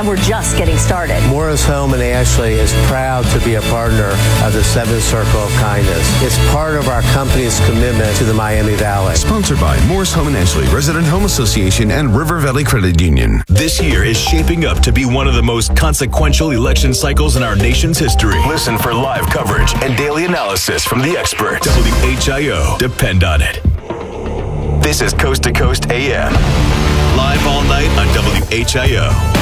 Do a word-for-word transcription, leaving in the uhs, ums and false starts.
and we're just getting started. Morris Home in Ashley is proud to be a partner of the Seventh Circle of Kindness. It's part of our company's commitment to the Miami Valley. Sponsored by Morris Home in Ashley, Resident Home Association, and River Valley Credit Union. This year is shaping up to be one of the most consequential election cycles in our nation's history. Listen for live coverage and daily analysis from the experts. W H I O. Depend on it. This is Coast to Coast A M. Live all night on W H I O.